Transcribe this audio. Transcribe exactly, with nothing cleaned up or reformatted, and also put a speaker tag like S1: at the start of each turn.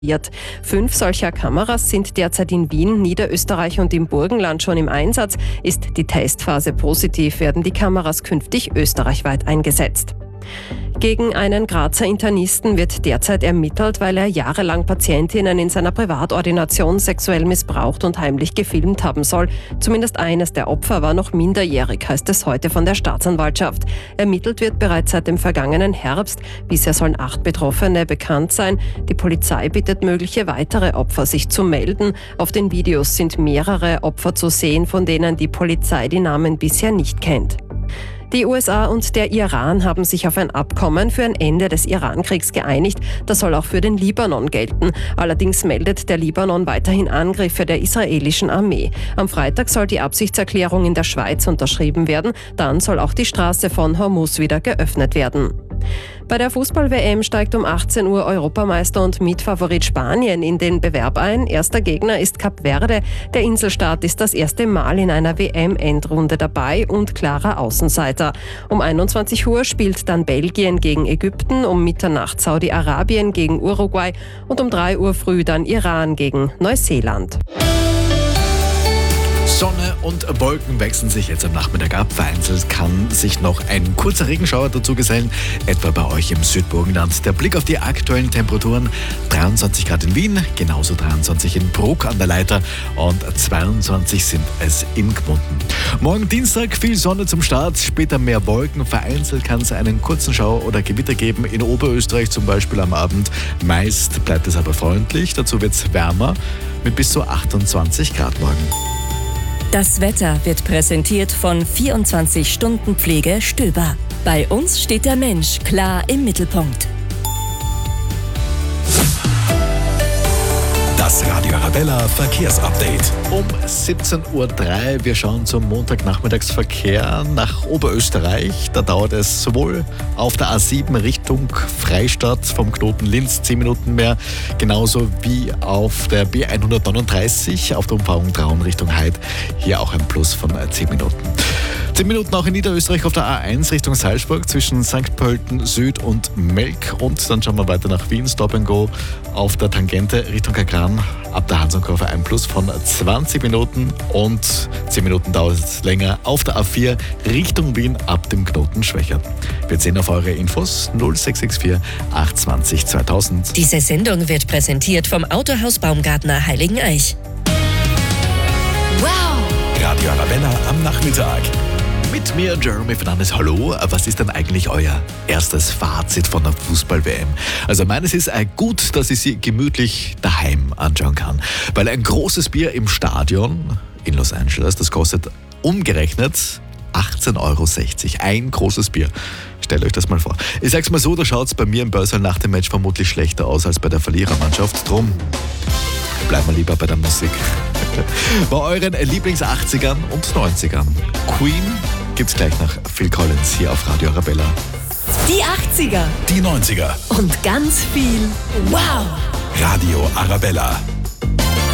S1: Fünf solcher Kameras sind derzeit in Wien, Niederösterreich und im Burgenland schon im Einsatz. Ist die Testphase positiv, werden die Kameras künftig österreichweit eingesetzt. Gegen einen Grazer Internisten wird derzeit ermittelt, weil er jahrelang Patientinnen in seiner Privatordination sexuell missbraucht und heimlich gefilmt haben soll. Zumindest eines der Opfer war noch minderjährig, heißt es heute von der Staatsanwaltschaft. Ermittelt wird bereits seit dem vergangenen Herbst. Bisher sollen acht Betroffene bekannt sein. Die Polizei bittet mögliche weitere Opfer, sich zu melden. Auf den Videos sind mehrere Opfer zu sehen, von denen die Polizei die Namen bisher nicht kennt. Die U S A und der Iran haben sich auf ein Abkommen für ein Ende des Iran-Kriegs geeinigt. Das soll auch für den Libanon gelten. Allerdings meldet der Libanon weiterhin Angriffe der israelischen Armee. Am Freitag soll die Absichtserklärung in der Schweiz unterschrieben werden. Dann soll auch die Straße von Hormuz wieder geöffnet werden. Bei der Fußball-W M steigt um achtzehn Uhr Europameister und Mitfavorit Spanien in den Bewerb ein. Erster Gegner ist Kap Verde. Der Inselstaat ist das erste Mal in einer W M-Endrunde dabei und klarer Außenseiter. Um einundzwanzig Uhr spielt dann Belgien gegen Ägypten, um Mitternacht Saudi-Arabien gegen Uruguay und um drei Uhr früh dann Iran gegen Neuseeland.
S2: Sonne und Wolken wechseln sich jetzt am Nachmittag ab. Vereinzelt kann sich noch ein kurzer Regenschauer dazu gesellen, etwa bei euch im Südburgenland. Der Blick auf die aktuellen Temperaturen: dreiundzwanzig Grad in Wien, genauso dreiundzwanzig in Bruck an der Leiter und zweiundzwanzig sind es in Gmunden. Morgen Dienstag viel Sonne zum Start, später mehr Wolken. Vereinzelt kann es einen kurzen Schauer oder Gewitter geben, in Oberösterreich zum Beispiel am Abend. Meist bleibt es aber freundlich, dazu wird es wärmer mit bis zu achtundzwanzig Grad morgen.
S3: Das Wetter wird präsentiert von vierundzwanzig Stunden Pflege Stöber. Bei uns steht der Mensch klar im Mittelpunkt.
S4: Das Radio Arabella Verkehrsupdate.
S2: Um siebzehn Uhr drei, wir schauen zum Montagnachmittagsverkehr nach Oberösterreich. Da dauert es sowohl auf der A sieben Richtung Freistadt vom Knoten Linz zehn Minuten mehr, genauso wie auf der B hundertneununddreißig auf der Umfahrung Traun Richtung Heid. Hier auch ein Plus von zehn Minuten. zehn Minuten auch in Niederösterreich auf der A eins Richtung Salzburg zwischen Sankt Pölten Süd und Melk. Und dann schauen wir weiter nach Wien, Stop and Go auf der Tangente Richtung Kagran ab der Hansonkurve ein Plus von zwanzig Minuten und zehn Minuten dauert es länger auf der A vier Richtung Wien ab dem Knoten Schwächert. Wir sehen auf eure Infos null sechs sechs vier acht zwei null zweitausend.
S3: Diese Sendung wird präsentiert vom Autohaus Baumgartner Heiligeneich.
S4: Wow! Radio Arabella am Nachmittag.
S2: Mit mir, Jeremy Fernandes. Hallo, was ist denn eigentlich euer erstes Fazit von der Fußball-W M? Also meines ist äh, gut, dass ich sie gemütlich daheim anschauen kann. Weil ein großes Bier im Stadion in Los Angeles, das kostet umgerechnet achtzehn Euro sechzig. Ein großes Bier. Stellt euch das mal vor. Ich sag's mal so, da schaut's bei mir im Börsal nach dem Match vermutlich schlechter aus als bei der Verlierermannschaft. Drum bleiben wir lieber bei der Musik. Bei euren Lieblings-achtzigern und neunzigern. Queen gibt's gleich nach Phil Collins hier auf Radio Arabella.
S3: Die achtziger
S4: Die neunziger.
S3: und ganz viel Wow!
S4: Radio Arabella.